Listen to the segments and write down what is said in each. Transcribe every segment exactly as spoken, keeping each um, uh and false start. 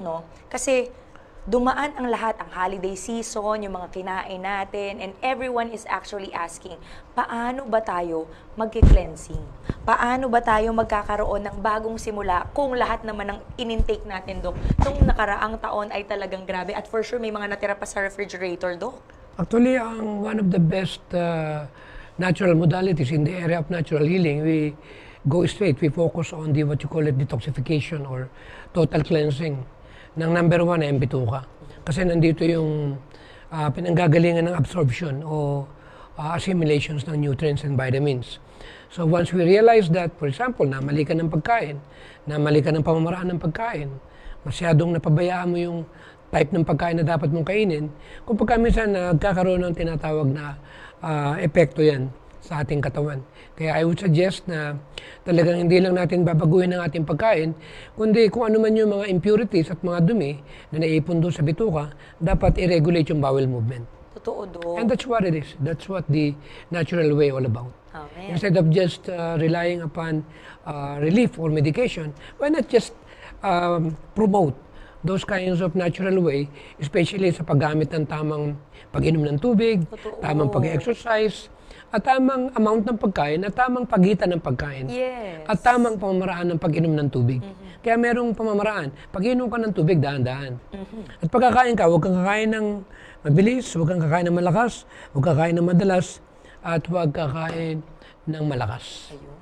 no? Kasi dumaan ang lahat, ang holiday season, yung mga kinain natin, and everyone is actually asking, paano ba tayo mag-cleansing? Paano ba tayo magkakaroon ng bagong simula kung lahat naman ng in-intake natin, Dok, nung nakaraang taon ay talagang grabe at for sure may mga natira pa sa refrigerator, Dok? Actually, ang one of the best uh, natural modalities in the area of natural healing, we go straight, we focus on the what you call it detoxification or total cleansing. Nang number one ay ang bituka. Kasi nandito yung uh, pinanggagalingan ng absorption o uh, assimilations ng nutrients and vitamins. So once we realize that, for example, na mali ka ng pagkain, na mali ka ng pamamaraan ng pagkain, masyadong napabayaan mo yung type ng pagkain na dapat mong kainin, kung pagka minsan nagkakaroon ng tinatawag na uh, epekto yan sa ating katawan. Kaya I would suggest na talagang hindi lang natin babaguhin ang ating pagkain, kundi kung ano man yung mga impurities at mga dumi na naipon doon sa bituka, dapat i-regulate yung bowel movement. Totoo, Dok. And that's what it is. That's what the natural way all about. Amen. Instead of just uh, relying upon uh, relief or medication, why not just um, promote those kinds of natural way, especially sa paggamit ng tamang pag-inom ng tubig, Totoo. tamang pag-exercise, at tamang amount ng pagkain, at tamang pagitan ng pagkain. Yes. At tamang pamamaraan ng pag-inom ng tubig. Mm-hmm. Kaya merong pamamaraan. Pag-inom ka ng tubig, dahan-dahan. Mm-hmm. At pagkakain ka, huwag kang kakain ng mabilis, huwag kang kakain ng malakas, huwag kang kakain ng madalas, at huwag kakain ng malakas. Ayun.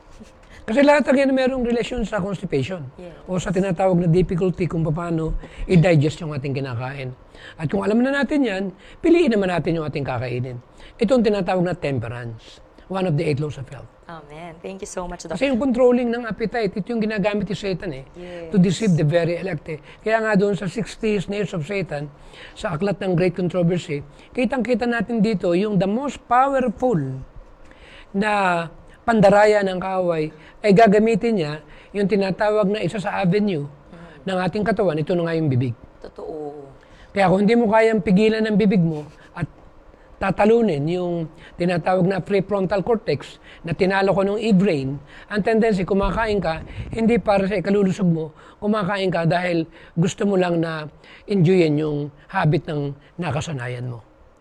Kasi lahat ng yan merong relasyon sa constipation. Yes. O sa tinatawag na difficulty kung paano i-digest yung ating kinakain. At kung alam na natin yan, piliin naman natin yung ating kakainin. Ito ang tinatawag na temperance. One of the eight laws of health. Amen. Thank you so much, Doc. Kasi yung controlling ng appetite, ito yung ginagamit ni Satan eh. Yes. To deceive the very elect eh. Kaya nga doon sa sixty snares of Satan, sa aklat ng Great Controversy, kitang-kita natin dito yung the most powerful na pandaraya ng kaaway ay gagamitin niya yung tinatawag na isa sa avenue hmm. ng ating katawan. Ito na nga yung bibig. Totoo. Kaya kung hindi mo kayang pigilan ng bibig mo at tatalunin yung tinatawag na prefrontal cortex na tinalo ko ng e-brain, ang tendency kumakain ka, hindi para sa ikalulusog mo, kumakain ka dahil gusto mo lang na enjoyin yung habit ng nakasanayan mo.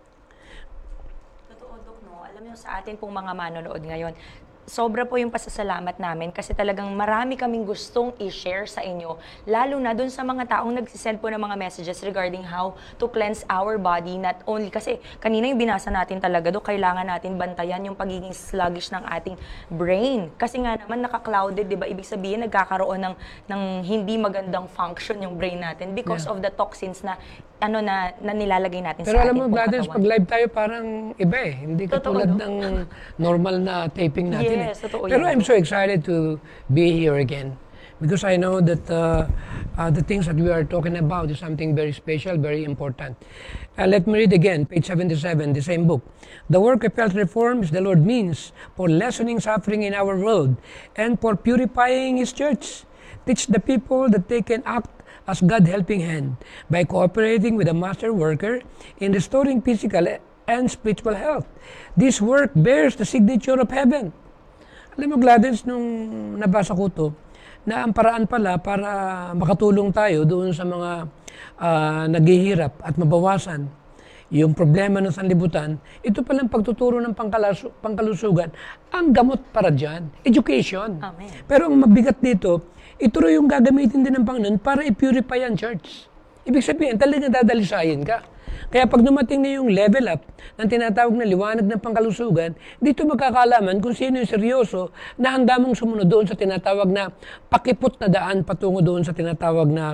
Totoo, Dok, no? Alam niyo sa atin pong mga manonood ngayon, sobra po yung pasasalamat namin kasi talagang marami kaming gustong i-share sa inyo, lalo na dun sa mga taong nagsisend po ng mga messages regarding how to cleanse our body, not only kasi kanina yung binasa natin talaga, do kailangan natin bantayan yung pagiging sluggish ng ating brain. Kasi nga naman naka-clouded, di ba? Ibig sabihin nagkakaroon ng, ng hindi magandang function yung brain natin because Yeah. of the toxins na ano na, na nilalagay natin Pero sa alam ating mo, pong Gladys, katawan. pag live tayo parang iba eh. Hindi Totoo, katulad no? ng normal na taping natin Yes, eh. totoo Pero yan. I'm so excited to be here again because I know that uh, uh, the things that we are talking about is something very special, very important. Uh, let me read again, page seventy-seven, the same book. The work of health reform is the Lord means for lessening suffering in our world and for purifying His church. Teach the people that they can act as God helping hand by cooperating with the master worker in restoring physical and spiritual health. This work bears the signature of heaven. Alam mo, Gladys, nung nabasa ko to, na ang paraan pala para makatulong tayo doon sa mga uh, naghihirap at mabawasan yung problema ng sanlibutan, ito palang pagtuturo ng pangkalasu- pangkalusugan, ang gamot para dyan, education. Amen. Pero ang mabigat dito, ito rin yung gagamitin din ng Panginoon para i-purify ang church. Ibig sabihin, talagang dadalisayin ka. Kaya pag dumating na yung level up ng tinatawag na liwanag ng pangkalusugan, dito magkakalaman kung sino yung seryoso na handa mong sumunod doon sa tinatawag na pakipot na daan patungo doon sa tinatawag na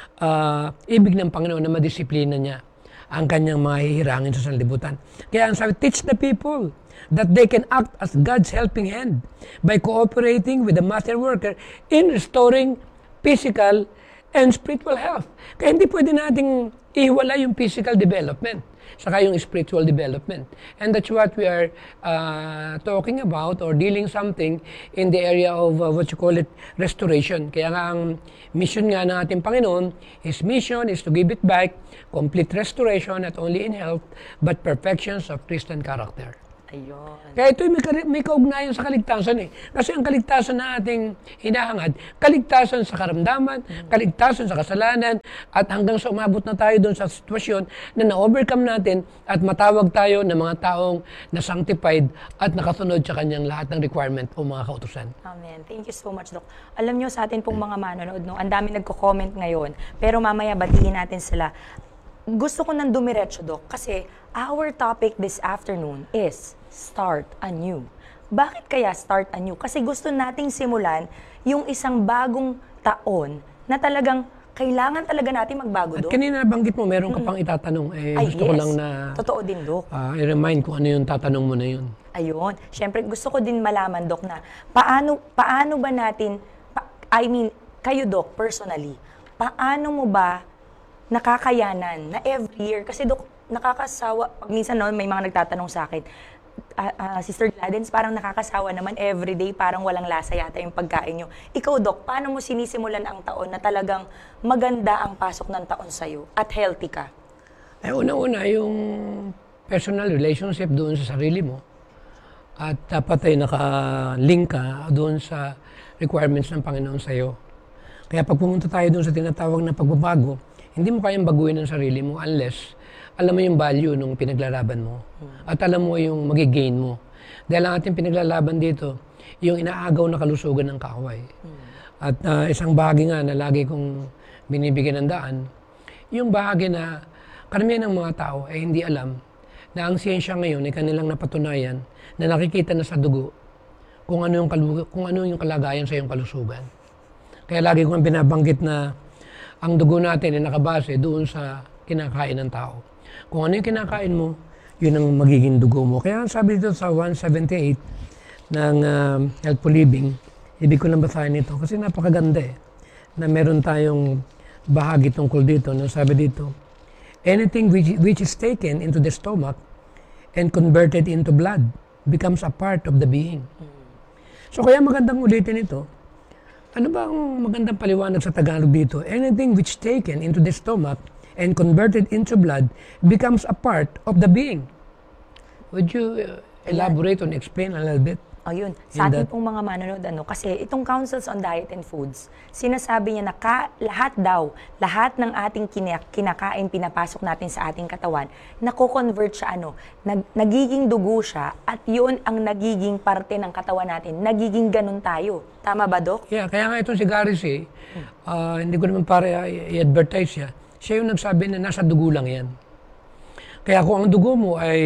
uh, ibig ng Panginoon na madisiplina niya ang kanyang mga hihirangin sa sanlibutan. Kaya ang sabi, teach the people that they can act as God's helping hand by cooperating with the master worker in restoring physical and spiritual health. Kaya hindi pwede nating ihiwala yung physical development saka yung spiritual development. And that's what we are uh, talking about or dealing something in the area of uh, what you call it, restoration. Kaya nga ang mission nga ng ating Panginoon, His mission is to give it back, complete restoration not only in health, but perfections of Christian character. Ayun. Kaya ito may, kari- may kaugnayan sa kaligtasan eh. Kasi ang kaligtasan na ating hinahangad, kaligtasan sa karamdaman, kaligtasan sa kasalanan, at hanggang sa umabot na tayo doon sa sitwasyon na na-overcome natin at matawag tayo ng mga taong na-sanctified at nakasunod sa kanyang lahat ng requirement o mga kautusan. Amen. Thank you so much, Doc. Alam nyo sa atin pong mga manonood, no, ang dami nagko-comment ngayon, pero mamaya batiin natin sila. Gusto ko nang dumiretso, Doc, kasi our topic this afternoon is start anew. Bakit kaya start anew? Kasi gusto nating simulan yung isang bagong taon na talagang kailangan talaga natin magbago, At Doc. kanina banggit mo, meron ka pang itatanong. Eh, Ay, gusto ko yes. lang na Totoo din, Doc. ah, i-remind kung ano yung tatanong mo na yun. Ayun. Siyempre, gusto ko din malaman, Doc, na paano, paano ba natin, pa- I mean, kayo, Doc, personally, paano mo ba nakakayanan na every year? Kasi, Doc, nakakasawa. Pag minsan, no, may mga nagtatanong sa akin, ah, ah, Sister Gladens, parang nakakasawa naman everyday, parang walang lasa yata yung pagkain nyo. Ikaw, Doc, paano mo sinisimulan ang taon na talagang maganda ang pasok ng taon sa'yo at healthy ka? Eh, una-una, yung personal relationship doon sa sarili mo. At dapat ay naka-link ka doon sa requirements ng Panginoon sa iyo. Kaya pag pumunta tayo doon sa tinatawag na pagbabago, hindi mo kayang baguhin ang sarili mo unless alam mo yung value nung pinaglalaban mo. At alam mo yung magigain mo. Dahil ang ating pinaglalaban dito, yung inaagaw na kalusugan ng kaaway. At ah, isang bahagi nga na lagi kong binibigyan ng daan, yung bahagi na karamihan ng mga tao ay hindi alam na ang siyensya ngayon ay kanilang napatunayan na nakikita na sa dugo kung ano yung, kalu- kung ano yung kalagayan sa iyong kalusugan. Kaya lagi kong binabanggit na ang dugo natin ay nakabase doon sa kinakain ng tao. Kung ano yung kinakain mo, yun ang magiging dugo mo. Kaya sabi dito sa one seventy-eight ng uh, Healthful Living, ibig ko lang basahin ito kasi napakaganda eh, na meron tayong bahagi tungkol dito na sabi dito, anything which, which is taken into the stomach and converted into blood becomes a part of the being. So kaya magandang ulitin ito. Ano ba ang magandang paliwanag sa Tagalog dito? Anything which taken into the stomach and converted into blood becomes a part of the being. Would you uh, elaborate and explain a little bit? Ayun, sa atin that- pong mga manonood, ano, kasi itong Councils on Diet and Foods, sinasabi niya na ka, lahat daw, lahat ng ating kina- kinakain, pinapasok natin sa ating katawan, nako-convert siya, ano, nag, nagiging dugo siya, at yun ang nagiging parte ng katawan natin, nagiging ganun tayo. Tama ba, Doc? Yeah, kaya nga itong si Gary C, uh, hindi ko naman para i- i-advertise siya, siya yung nagsabi na nasa dugo lang yan. Kaya kung ang dugo mo ay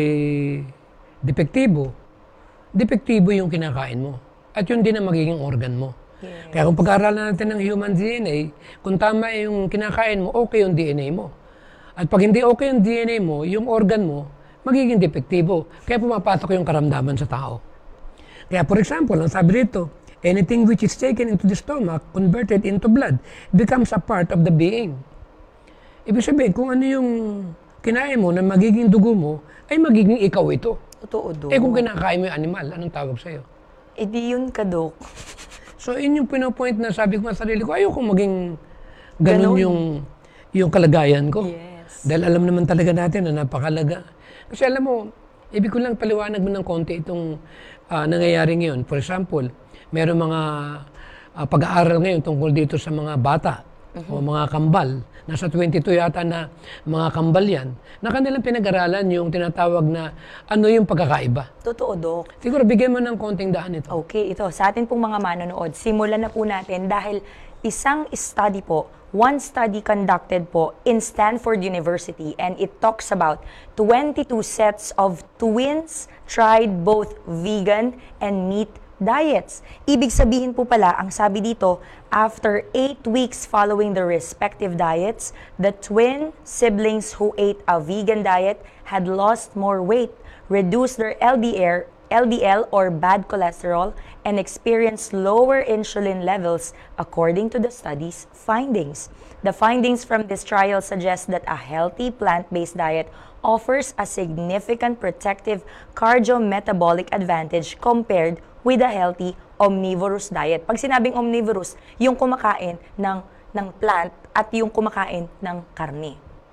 depektibo, depektibo yung kinakain mo. At yun din ang magiging organ mo. Yes. Kaya kung pag-aaralan natin ng human D N A, kung tama yung kinakain mo, okay yung D N A mo. At pag hindi okay yung D N A mo, yung organ mo, magiging depektibo. Kaya pumapasok yung karamdaman sa tao. Kaya for example, ang sabi dito, anything which is taken into the stomach, converted into blood, becomes a part of the being. Ibig sabihin, kung ano yung kinain mo na magiging dugo mo, ay magiging ikaw ito. Totoo, Doc. Eh kung kinakain mo yung animal, anong tawag sa'yo? Eh di yun ka, Doc. So, yun yung pinopoint na sabi ko sa sarili ko, ayoko maging ganun, Ganon. yung, yung kalagayan ko. Yes. Dahil alam naman talaga natin na napakalaga. Kasi alam mo, ibig ko lang paliwanag mo ng konti itong ah, nangyayari ngayon. For example, meron mga ah, pag-aaral ngayon tungkol dito sa mga bata o mga kambal. Nasa twenty-two yata na mga kambal yan, na kanilang pinag-aralan yung tinatawag na ano yung pagkakaiba. Totoo, Doc. Siguro bigyan mo ng konting daan ito. Okay, ito, sa atin pong mga manonood, simulan na po natin dahil isang study po, one study conducted po in Stanford University, and it talks about twenty-two sets of twins tried both vegan and meat diets. Ibig sabihin po pala, ang sabi dito, after eight weeks following the respective diets, the twin siblings who ate a vegan diet had lost more weight, reduced their L D L, L D L or bad cholesterol, and experienced lower insulin levels according to the study's findings. The findings from this trial suggest that a healthy plant-based diet offers a significant protective cardiometabolic advantage compared with a healthy omnivorous diet. Pag sinabing omnivorous, yung kumakain ng, ng plant at yung kumakain ng karne.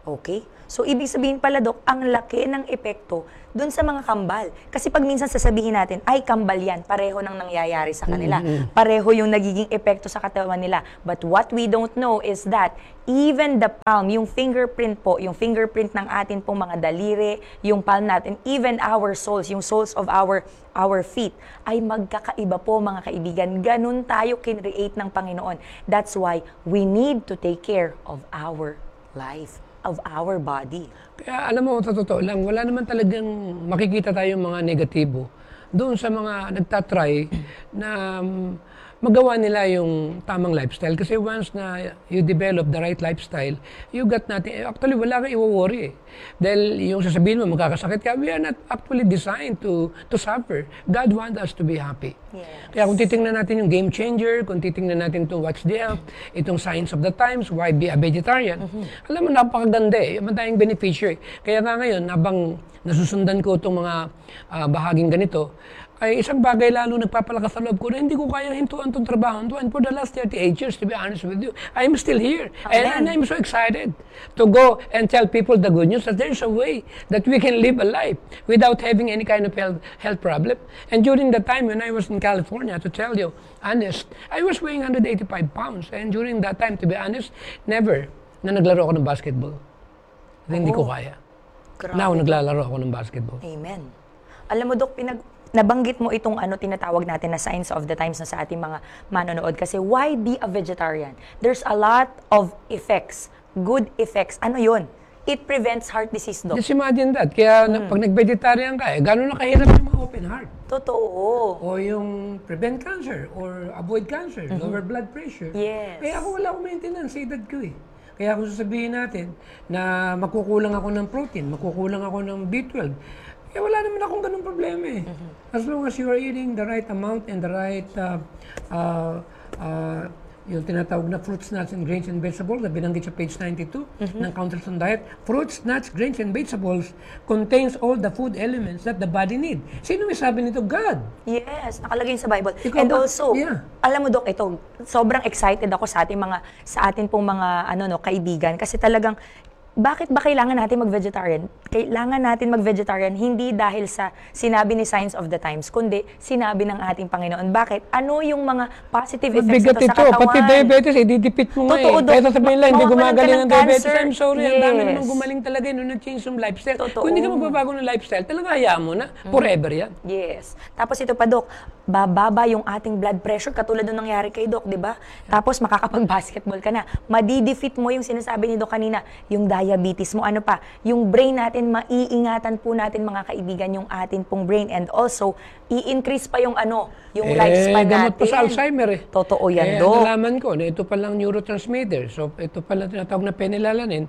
Okay? So, ibig sabihin pala, Dok, ang laki ng epekto dun sa mga kambal. Kasi pag minsan sasabihin natin, ay, kambal yan, pareho nang nangyayari sa kanila. Mm-hmm. Pareho yung nagiging epekto sa katawan nila. But what we don't know is that even the palm, yung fingerprint po, yung fingerprint ng atin pong mga daliri, yung palm natin, even our soles, yung soles of our our feet, ay magkakaiba po, mga kaibigan. Ganun tayo kinreate ng Panginoon. That's why we need to take care of our life, of our body. Kaya alam mo, sa totoo lang, wala naman talagang makikita tayong mga negatibo doon sa mga nagtatry na um, magawa nila yung tamang lifestyle. Kasi once na you develop the right lifestyle, you got nothing. Actually, wala kang iwo-worry eh. Dahil yung sasabihin mo, magkakasakit ka, we are not actually designed to to suffer. God wants us to be happy. Yes. Kaya kung titingnan natin yung Game Changer, kung titingnan natin itong Watch the Health, itong Signs of the Times, Why Be a Vegetarian, mm-hmm. alam mo, napakaganda eh. Madaming beneficiary. Kaya nga ngayon, habang nasusundan ko itong mga uh, bahaging ganito, ay isang bagay lalo nagpapalakas sa loob ko na hindi ko kayang hintuan itong trabaho. And for the last thirty-eight years, to be honest with you, I'm still here. And, and I'm so excited to go and tell people the good news that there's a way that we can live a life without having any kind of health, health problem. And during the time when I was in California, to tell you honest, I was weighing one hundred eighty-five pounds. And during that time, to be honest, never na naglaro ako ng basketball. Oh. Hindi ko kaya. Grabe. Now, naglalaro ako ng basketball. Amen. Alam mo, Dok, pinag nabanggit mo itong ano tinatawag natin na signs of the times na sa ating mga manonood. Kasi why be a vegetarian? There's a lot of effects, good effects. Ano yun? It prevents heart disease, Doc. Just imagine that. Kaya hmm. pag nag-vegetarian ka, eh, gano'n na kahirap yung mga open heart. Totoo. O yung prevent cancer or avoid cancer, mm-hmm. lower blood pressure. Yes. Kaya ako wala akong maintenance sa edad ko eh. Kaya kung sasabihin natin na makukulang ako ng protein, makukulang ako ng B twelve, eh wala naman akong ganung problema eh. Mm-hmm. As long as you are eating the right amount and the right uh, uh, uh, yung tinatawag na fruits, nuts, and grains and vegetables na binanggit sa page ninety-two mm-hmm. ng Counters on Diet. Fruits, nuts, grains, and vegetables contains all the food elements that the body need. Sino may sabi nito? God. Yes, nakalagay sa Bible. Ikaw and ba? also, Yeah. alam mo, Dok, ito, sobrang excited ako sa ating mga, sa atin pong mga ano, no, kaibigan kasi talagang bakit ba kailangan natin mag-vegetarian? Kailangan natin mag-vegetarian hindi dahil sa sinabi ni Signs of the Times, kundi sinabi ng ating Panginoon. Bakit? Ano yung mga positive effects nito sa katawan? Pati diabetes, ididipit mo nga eh. Totoo, Dok. Kaya sasabihin lang, hindi gumagaling ang diabetes. Cancer. I'm sorry, Yes. ang dami namang gumaling talaga nung nag-change yung lifestyle. Totoo. Kung hindi ka magbabago ng lifestyle, talaga hayaan mo na. Forever yan. Yes. Tapos ito pa, Dok, bababa yung ating blood pressure katulad nung nangyari kay Doc, di ba? Tapos makakapag-basketball ka na. Madidefeat mo yung sinasabi ni Doc kanina, yung diabetes mo, ano pa, yung brain natin, maiingatan po natin mga kaibigan yung atin pong brain and also, i-increase pa yung ano, yung eh, lifespan natin. gamot pa sa Alzheimer eh. Totoo yan, eh, Doc. nalaman ko na ito palang neurotransmitter. So, ito pala tinatawag na phenylalanine,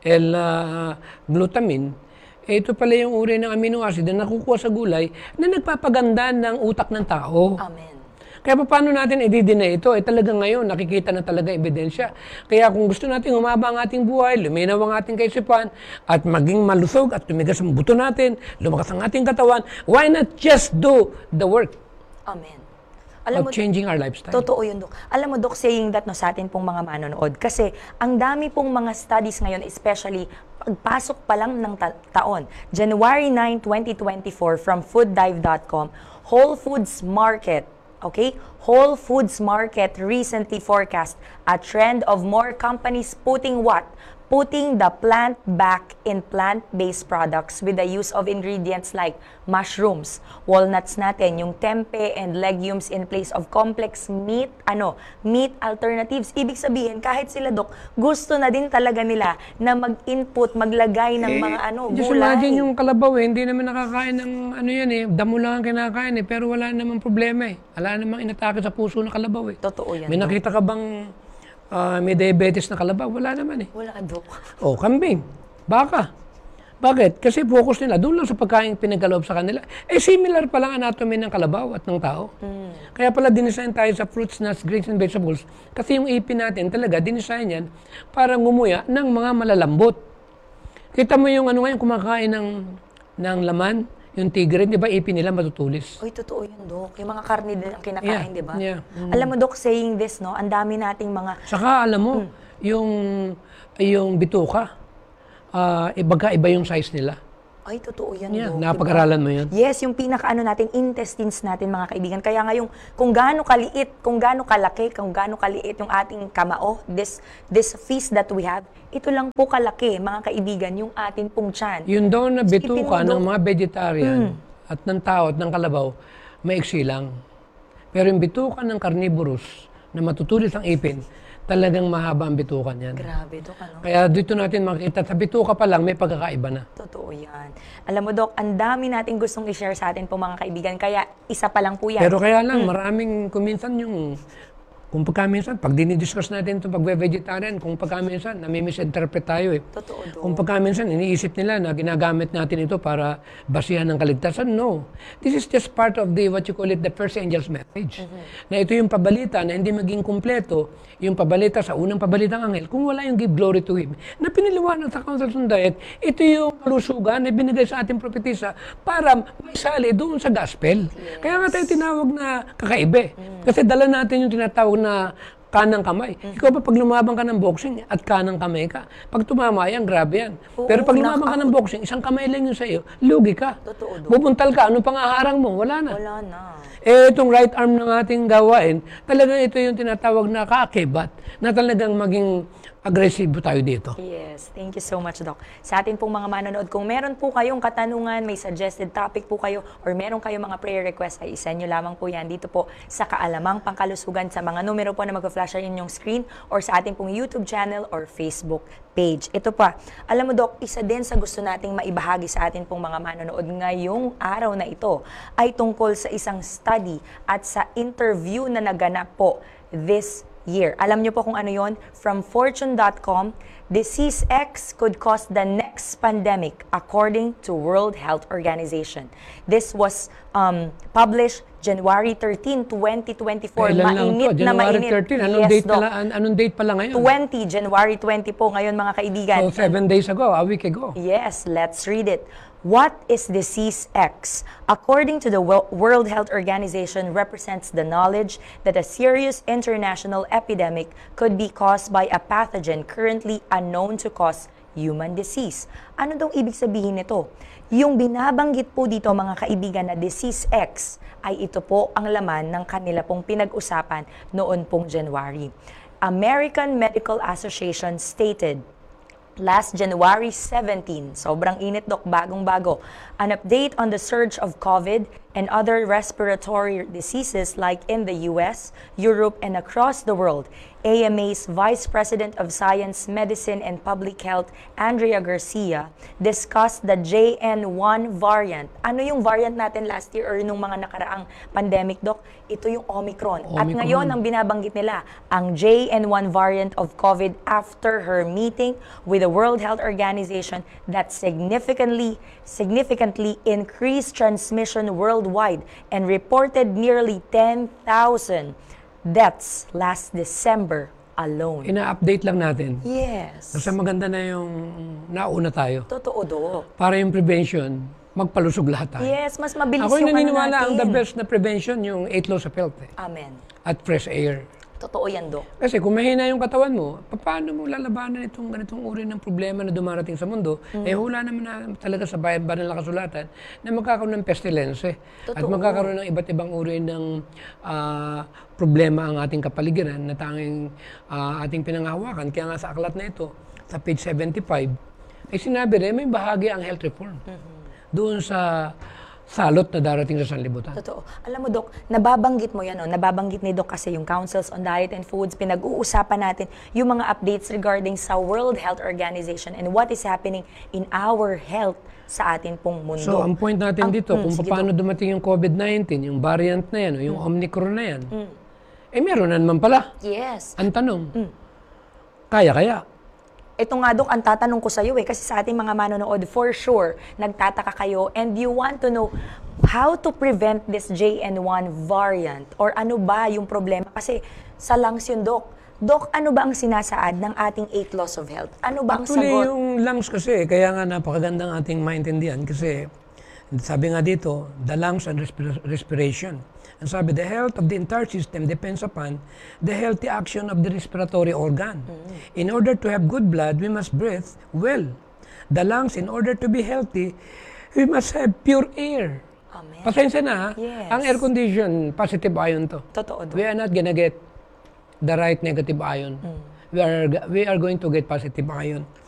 L-glutamine. Eh, ito pala yung uri ng amino acid na nakukuha sa gulay na nagpapaganda ng utak ng tao. Amen. Kaya paano natin i-deny ito? Eh talagang ngayon, nakikita na talaga ebidensya. Kaya kung gusto natin humaba ang ating buhay, luminaw ang ating kaisipan, at maging malusog at tumigas ang buto natin, lumakas ang ating katawan, why not just do the work Amen. Alam of mo, changing our lifestyle? Totoo yun, Dok. Alam mo, Dok, saying that no, sa atin pong mga manonood, kasi ang dami pong mga studies ngayon, especially pagpasok pa lang ng ta- taon, January ninth, twenty twenty-four, from food dive dot com, Whole Foods Market, okay? Whole Foods Market recently forecast a trend of more companies putting what? Putting the plant back in plant-based products with the use of ingredients like mushrooms, walnuts natin, yung tempeh and legumes in place of complex meat, ano, meat alternatives. Ibig sabihin, kahit sila, Dok, gusto na din talaga nila na mag-input, maglagay ng eh, mga ano, just gulay. imagine yung kalabaw eh, hindi naman nakakain ng ano yan eh, damo lang ang kinakain eh, pero wala namang problema eh. Wala namang inatake sa puso ng kalabaw eh. Totoo yan, May Dok. nakita ka bang Uh, may diabetes na kalabaw? Wala naman eh. Wala, Dok. O, kambing. Baka. Bakit? Kasi focus nila doon lang sa pagkain pinagkaloob sa kanila. Eh, similar pa lang anatomy ng kalabaw at ng tao. Mm. Kaya pala dinesign tayo sa fruits, nuts, grains, and vegetables. Kasi yung ipin natin talaga, dinesign yan para ngumuya ng mga malalambot. Kita mo yung ano ngayon, kumakain ng, ng laman, yung tigre, di ba, ipin nila matutulis. Uy, totoo yun, Dok. Yung mga karne din ang kinakain, Yeah, di ba? yeah. Mm. Alam mo, Dok, saying this, no, ang dami nating mga... Saka, alam mo, mm. yung, yung bituka, uh, iba yung size nila. Ay, totoo yan, Yeah, Dok. napag-aralan mo yan. Yes, yung pinaka-ano natin, intestines natin, mga kaibigan. Kaya nga yung, kung gaano kaliit, kung gaano kalaki, kung gaano kaliit yung ating kamao, this, this feast that we have, ito lang po kalaki, mga kaibigan, yung atin pong tiyan. Yung daw na bituka Isipin mo, ng Dok. mga vegetarian at ng tao at ng kalabaw, maiksi lang. Pero yung bituka ng carnivorous na matutulis ang ipin, talagang mahaba ang bitukan yan. Grabe, Dok, ano? Kaya dito natin makikita, sa bituka pa lang may pagkakaiba na. Totoo yan. Alam mo, Dok, ang dami nating gustong i-share sa atin po, mga kaibigan. Kaya isa pa lang po yan. Pero kaya lang, maraming kuminsan yung, kung pagkaminsan, pag dinidiscuss natin itong pagbe-vegetarian, kung pagkaminsan, nami-misinterpret tayo eh. Totoo, Dok. Kung pagkaminsan, iniisip nila na ginagamit natin ito para basihan ng kaligtasan. No. This is just part of the, what you call it, the first angel's message. Na ito yung pabalita na hindi maging kumpleto, yung pabalita sa unang pabalitang anghel, kung wala yung give glory to Him. Na piniliwanag sa Council on Diet, ito yung kalusugan na binigay sa ating propetisa para may sali doon sa gospel. Yes. Kaya nga tayo tinawag na kakaiba. Mm. Kasi dala natin yung tinatawag na kanang kamay. Mm-hmm. Ikaw ba pag lumabang ka ng boxing at kanang kamay ka, pag tumama yan, grabe yan. Oo, pero pag lumabang naka- ka ng boxing, isang kamay lang yun sa iyo, lugi ka. Totoo, Dok. Bubuntal ka, anong pangaharang mo? Wala na. Wala na. Eh, itong right arm ng ating gawain, talagang ito yung tinatawag na kaakibat, na talagang maging agresibo tayo dito. Yes, thank you so much, Doc. Sa atin pong mga manonood, kung meron po kayong katanungan, may suggested topic po kayo, or meron kayong mga prayer request, ay isend nyo lamang po yan dito po sa Kaalamang Pangkalusugan sa mga numero po na mag-flash sa inyong screen or sa ating pong YouTube channel or Facebook page. Ito pa, alam mo, Doc, isa din sa gusto nating maibahagi sa atin pong mga manonood ngayong araw na ito ay tungkol sa isang study at sa interview na naganap po this year. Alam niyo po kung ano yon? From fortune dot com, Disease X could cause the next pandemic according to World Health Organization. This was um, published January thirteenth, twenty twenty-four. Kailan lang Mainit to? na January mainit. thirteenth. Anong, Yes, date Doc. pala, an- anong date pala ngayon? twenty, January twenty po ngayon, mga kaibigan. So, seven days ago, a week ago. Yes, let's read it. What is Disease X? According to the Wo- World Health Organization, represents the knowledge that a serious international epidemic could be caused by a pathogen currently unknown to cause human disease. Ano daw ibig sabihin nito? Yung binabanggit po dito, mga kaibigan, na Disease X, ay ito po ang laman ng kanila pong pinag-usapan noon pong January. American Medical Association stated, last January seventeenth, sobrang init, Dok, bagong-bago, an update on the surge of COVID and other respiratory diseases like in the U S, Europe, and across the world. A M A's Vice President of Science, Medicine, and Public Health, Andrea Garcia, discussed the J N one variant. Ano yung variant natin last year or nung mga nakaraang pandemic, Doc? Ito yung Omicron. At Omicron. ngayon, ang binabanggit nila, ang J N one variant of COVID after her meeting with the World Health Organization that significantly, significantly increased transmission worldwide and reported nearly ten thousand deaths last December alone. Ina-update lang natin. Yes. Kasi maganda na yung nauna tayo. Totoo, Dok. Para yung prevention, magpalusog lahat tayo. Yes, mas mabilis Ako yung yung naniniwala ano ang the natin. best na prevention, yung eight laws of health eh, Amen. at fresh air. Totoo yan, Dok. Kasi kung mahina yung katawan mo, paano mo lalabanan itong ganitong uri ng problema na dumarating sa mundo? Mm. Eh hula naman na talaga sa bayan banal na kasulatan na magkakaroon ng pestilence eh. At Totoo. magkakaroon ng iba't ibang uri ng ah, problema ang ating kapaligiran na tanging ah, ating pinanghahawakan. Kaya nga sa aklat na ito, sa page seventy-five, ay sinabi rin may bahagi ang health reform. Doon sa salot na darating sa sanlibutan. Totoo. Alam mo, Dok, nababanggit mo yan, no? Nababanggit ni Dok kasi yung Councils on Diet and Foods, pinag-uusapan natin yung mga updates regarding sa World Health Organization and what is happening in our health sa atin pong mundo. So, ang point natin Ang- dito, mm, kung sige, paano Dok. dumating yung COVID nineteen, yung variant na yan, o yung Omicron na yan, eh meron na naman pala. Yes. Ang tanong, kaya-kaya? Ito nga, Dok, ang tatanong ko sa iyo eh, kasi sa ating mga manonood, for sure, nagtataka kayo and you want to know how to prevent this J N one variant or ano ba yung problema? Kasi sa lungs yun, Dok. Dok, ano ba ang sinasaad ng ating eight laws of health? Ano ba ang Actually, sagot? yung lungs kasi, kaya nga napakagandang ating maintindihan kasi sabi nga dito, the lungs and respira- respiration. Ang sabi, the health of the entire system depends upon the healthy action of the respiratory organ. In order to have good blood, we must breathe well. the lungs, in order to be healthy, we must have pure air. Amen. Pasensya na, ha? Yes. Ang air condition, positive ion to. Totoo We doon. are not gonna get the right negative ion. Mm. We are we are going to get positive ion.